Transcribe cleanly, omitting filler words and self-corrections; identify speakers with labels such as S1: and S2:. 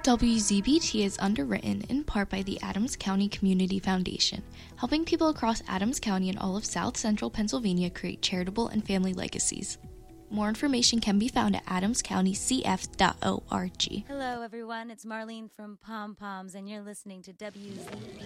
S1: WZBT is underwritten in part by the Adams County Community Foundation, helping people across Adams County and all of South Central Pennsylvania create charitable and family legacies. More information can be found at adamscountycf.org.
S2: Hello, everyone. It's Marlene from Pom Poms, and you're listening to WZBT.